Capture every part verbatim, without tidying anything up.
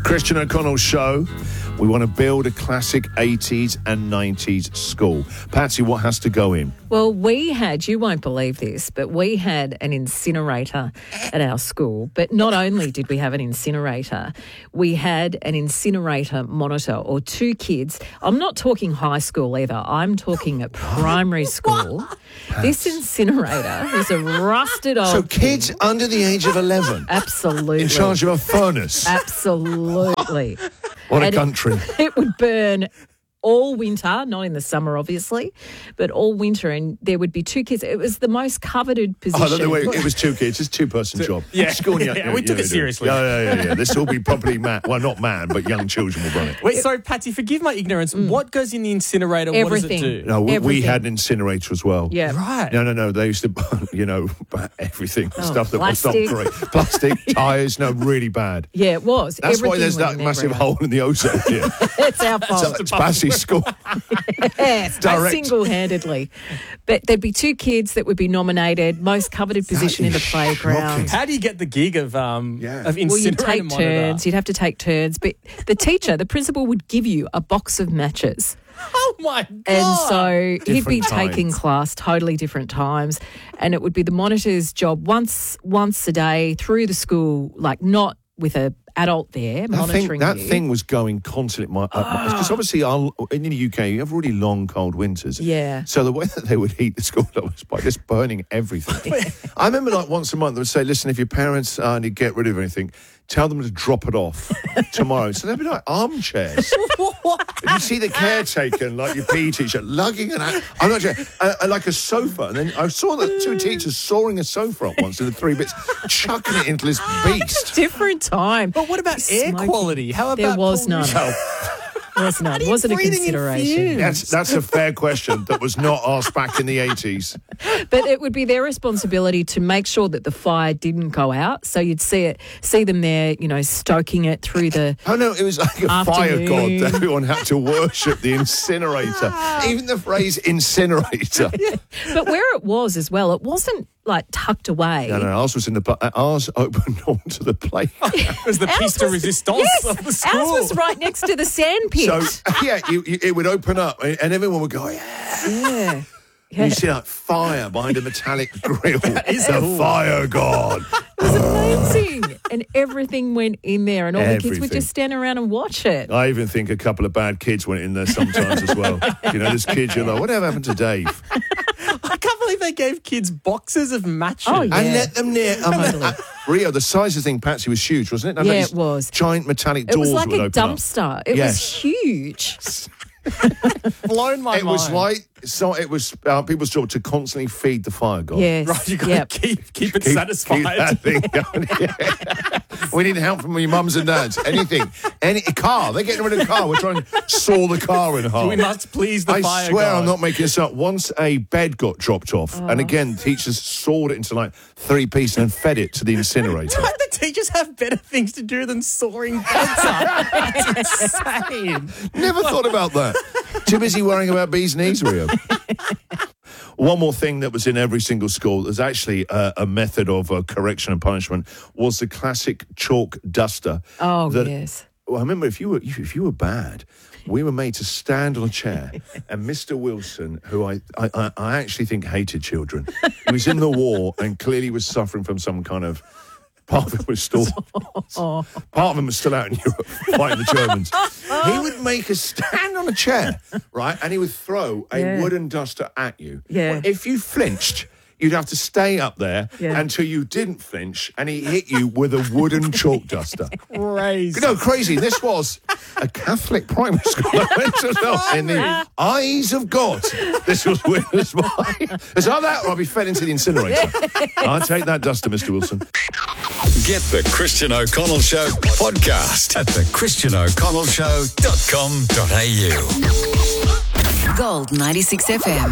Christian O'Connell Show. We want to build a classic eighties and nineties school. Patsy, what has to go in? Well, we had, you won't believe this, but we had an incinerator at our school. But not only did we have an incinerator, we had an incinerator monitor or two kids. I'm not talking high school either. I'm talking at primary school. This incinerator was a rusted old So kids thing. under the age of eleven? Absolutely. In charge of a furnace? Absolutely. What a And country. It, it would burn all winter, not in the summer, obviously, but all winter, and there would be two kids. It was the most coveted position. Oh, no, wait, it was two kids. It's a two-person job. Yeah, School, yeah, yeah, we took yeah, it seriously. Yeah, yeah, yeah. yeah. This will be properly mad. Well, not mad, but young children will run it. Wait, sorry, Patsy, forgive my ignorance. What goes in the incinerator? Everything. What does it do? No, we, we Everything. had an incinerator as well. Yeah. Right. No, no, no. They used to burn, you know, everything, Oh, stuff that plastic. was not great. Plastic, tyres, no, really bad. Yeah, it was. That's why Everything there's went that in massive everywhere. hole in the ozone here. It's our fault. It's Patsy's school. Yes, Direct. single-handedly. But there'd be two kids that would be nominated, most coveted position in the is playground. shocking. How do you get the gig of um Yeah. of Well, incinerator you'd take monitor? turns. You'd have to take turns. But the teacher, the principal, would give you a box of matches. Oh my god! And so he'd be Different taking times. class totally different times. And it would be the monitor's job once once a day through the school, like not with a adult there That thing, monitoring that you. thing was going constantly. Because obviously, our, in the U K, you have really long, cold winters. Yeah. So the way that they would heat the school up was by just burning everything. I remember, like once a month, they would say, "Listen, if your parents uh, need to get rid of anything, tell them to drop it off tomorrow." So they'd be like armchairs. And you see the caretaker, like your P E teacher, lugging an, a- I'm not joking, uh, uh, like a sofa. And then I saw the two teachers sawing a sofa up once in the three bits, chucking it into this beast. Different time. But what about air Smoking. quality? How about There was none. pollution? Was none. How do you Wasn't a breathing in consideration. fumes? That's that's a fair question that was not asked back in the eighties. But it would be their responsibility to make sure that the fire didn't go out. So you'd see it, see them there, you know, stoking it through the. Oh no, it was like a fire Afternoon. god that everyone had to worship the incinerator. Even the phrase incinerator. But where it was as well, it wasn't like tucked away. No, no, ours was in the pla- uh, ours opened onto the playground. It was the Ours piece de was- resistance yes, of the school. Ours was right next to the sand pit. So yeah, you, you, it would open up and and everyone would go, yeah. yeah. And Yeah. you see like fire behind a metallic grill. is the cool. fire god. It was amazing. And everything went in there, and all the kids would Everything. just stand around and watch it. I even think a couple of bad kids went in there sometimes as well. You know, there's kids you're like, whatever happened to Dave? I can't believe they gave kids boxes of matches. Oh, yeah. And let them near. Um, Totally. uh, Rio, the size of the thing, Patsy, was huge, wasn't it? And Yeah, these it was. Giant metallic It doors was like would a open up. dumpster. It Yes. was huge. Blown my It mind. was like so. It was uh, people's job to constantly feed the fire god. Yes. Right, you got to Yep. keep keep it Keep- satisfied. keep that thing going. Yeah. We need help from your mums and dads. Anything, any a car. They're getting rid of the car. We're trying to saw the car in half. We must please the I fire swear god. I'm not making this up. Once a bed got dropped off, Oh. and again, teachers sawed it into like three pieces and fed it to the incinerator. Don't the teachers have better things to do than sawing beds up? It's insane. Never thought about that. Too busy worrying about bees' knees, Rio. One more thing that was in every single school, there's actually a, a method of uh, correction and punishment, was the classic chalk duster. Oh, that- yes. Well, I remember if you were if you were bad, we were made to stand on a chair, and Mister Wilson, who I, I, I- I actually think hated children, he was in the war and clearly was suffering from some kind of. Part of him was still, Oh. part of him was still out in Europe fighting the Germans. He would make us stand on a chair, right, and he would throw a Yeah. wooden duster at you. Yeah. If you flinched, you'd have to stay up there Yeah. until you didn't flinch, and he hit you with a wooden chalk duster. Crazy. No, crazy. This was a Catholic primary school. I went to know, in the eyes of God. This was witnessed by. It's like that, or I'll be fed into the incinerator. I'll take that duster, Mister Wilson. Get the Christian O'Connell Show podcast at the christian o'connell show dot com dot a u. Gold ninety-six F M.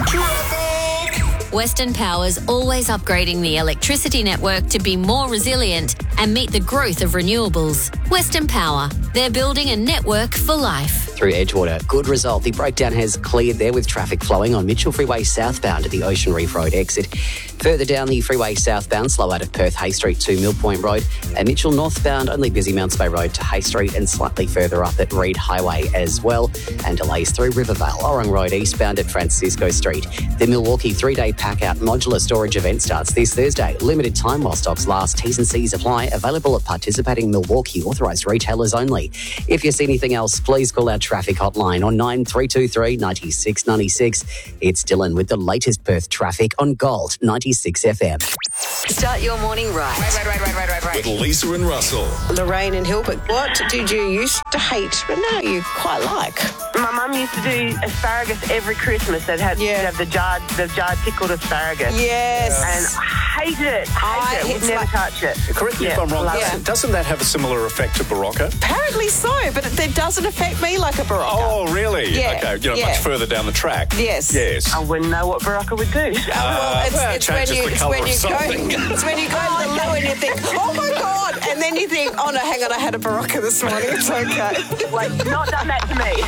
Western Power's always upgrading the electricity network to be more resilient and meet the growth of renewables. Western Power, they're building a network for life. Through Edgewater. Good result. The breakdown has cleared there with traffic flowing on Mitchell Freeway southbound at the Ocean Reef Road exit. Further down the freeway southbound, slow out of Perth Hay Street to Mill Point Road. And Mitchell northbound, only busy Mounts Bay Road to Hay Street and slightly further up at Reed Highway as well. And delays through Rivervale, Orong Road eastbound at Francisco Street. The Milwaukee three-day pack-out modular storage event starts this Thursday. Limited time while stocks last. T's and C's apply. Available at participating Milwaukee authorised retailers only. If you see anything else, please call our traffic hotline on nine three two three, nine six nine six. It's Dylan with the latest Perth traffic on Gold ninety-six F M. Start your morning right. Right, right, right, right, right, right, right. With Lisa and Russell. Lorraine and Hilbert, what did you used to hate, but now you quite like? My mum used to do asparagus every Christmas. That had Yeah. have the jarred, the jarred pickled asparagus. Yes. And I hated it. Hated I- it. Would it's never like- touch it. Correct me Yeah, if I'm wrong, love Yeah. it. doesn't that have a similar effect to Barocca? Apparently so, but it, it doesn't affect me like a Barocca. Oh, really? Yeah, Okay, you know, yeah. much further down the track. Yes. Yes. I wouldn't know what Barocca would do. well, it's, well, it it's when changes you, the it's colour when of you go, something. it's when you go to the loo and you think, oh my God, and then you think, oh no, hang on, I had a Barocca this morning, it's okay. Like, not done that to me.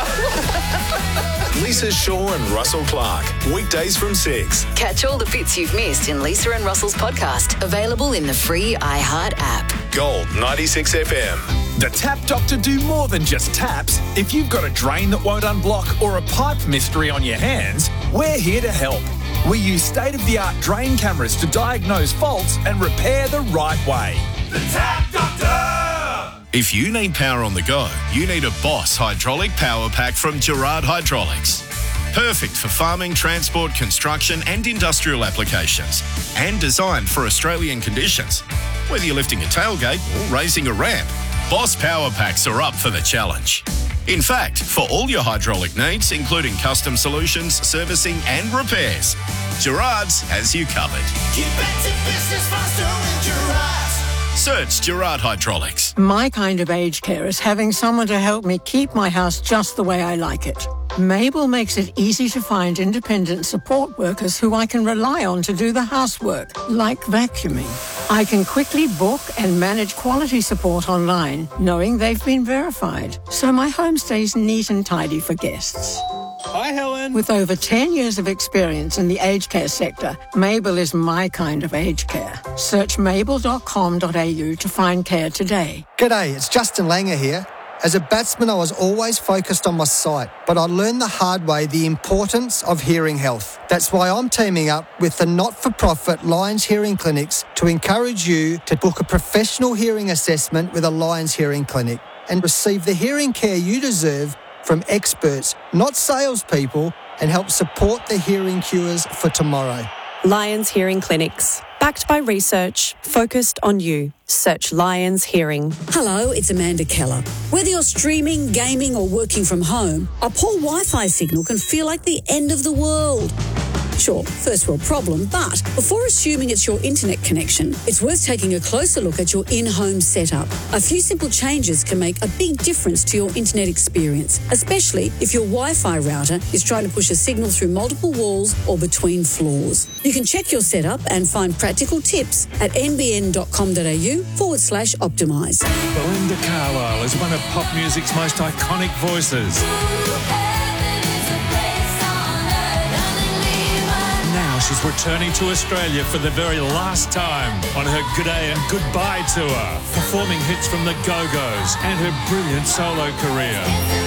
Lisa Shaw and Russell Clark. Weekdays from six. Catch all the bits you've missed in Lisa and Russell's podcast. Available in the free iHeart app. Gold ninety-six F M. The Tap Doctor do more than just taps. If you've got a drain that won't unblock or a pipe mystery on your hands, we're here to help. We use state-of-the-art drain cameras to diagnose faults and repair the right way. The Tap Doctor! If you need power on the go, you need a Boss hydraulic power pack from Gerard Hydraulics. Perfect for farming, transport, construction and industrial applications. And designed for Australian conditions. Whether you're lifting a tailgate or raising a ramp, Boss power packs are up for the challenge. In fact, for all your hydraulic needs, including custom solutions, servicing and repairs, Gerard's has you covered. Get back to business faster with Gerard's. Search Gerard Hydraulics. My kind of aged care is having someone to help me keep my house just the way I like it. Mabel makes it easy to find independent support workers who I can rely on to do the housework, like vacuuming. I can quickly book and manage quality support online, knowing they've been verified, so my home stays neat and tidy for guests. Hi, Helen. With over ten years of experience in the aged care sector, Mabel is my kind of aged care. Search mabel dot com dot a u to find care today. G'day, it's Justin Langer here. As a batsman, I was always focused on my sight, but I learned the hard way the importance of hearing health. That's why I'm teaming up with the not-for-profit Lions Hearing Clinics to encourage you to book a professional hearing assessment with a Lions Hearing Clinic and receive the hearing care you deserve from experts, not salespeople, and help support the hearing cures for tomorrow. Lions Hearing Clinics. Backed by research, focused on you. Search Lions Hearing. Hello, it's Amanda Keller. Whether you're streaming, gaming or working from home, a poor Wi-Fi signal can feel like the end of the world. Sure, first world problem, but before assuming it's your internet connection, it's worth taking a closer look at your in-home setup. A few simple changes can make a big difference to your internet experience, especially if your Wi-Fi router is trying to push a signal through multiple walls or between floors. You can check your setup and find practical tips at nbn.com.au forward slash optimise. Belinda Carlisle is one of pop music's most iconic voices. Now she's returning to Australia for the very last time on her G'day and Goodbye tour, performing hits from the Go-Go's and her brilliant solo career.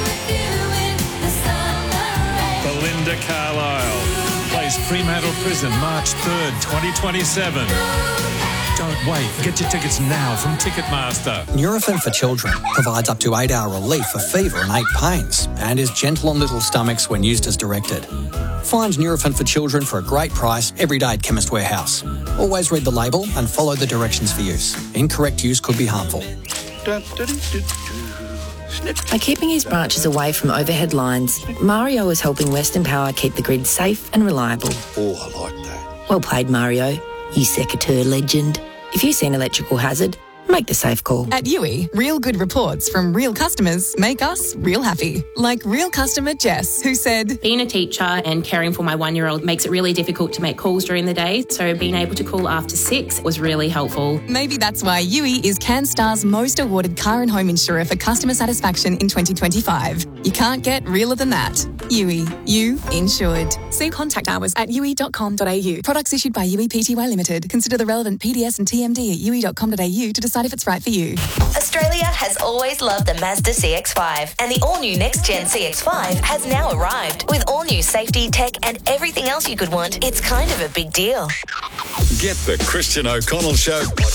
Belinda Carlisle plays Fremantle Prison March third, twenty twenty-seven. Don't wait. Get your tickets now from Ticketmaster. Nurofen for Children provides up to eight-hour relief for fever and ache pains and is gentle on little stomachs when used as directed. Find Nurofen for Children for a great price every day at Chemist Warehouse. Always read the label and follow the directions for use. Incorrect use could be harmful. By keeping his branches away from overhead lines, Mario is helping Western Power keep the grid safe and reliable. Oh, I like that. Well played, Mario, you secateurs legend. If you see an electrical hazard, Make the safe call. At U E, real good reports from real customers make us real happy. Like real customer Jess, who said, being a teacher and caring for my one-year-old makes it really difficult to make calls during the day, so being able to call after six was really helpful. Maybe that's why U E is CanStar's most awarded car and home insurer for customer satisfaction in twenty twenty-five. You can't get realer than that. U E, you insured. See contact hours at u e dot com dot a u. Products issued by U E P T Y Limited. Consider the relevant P D S and T M D at u e dot com dot a u to decide if it's right for you. Australia has always loved the Mazda C X five, and the all-new next-gen C X five has now arrived. With all-new safety, tech, and everything else you could want, it's kind of a big deal. Get the Christian O'Connell Show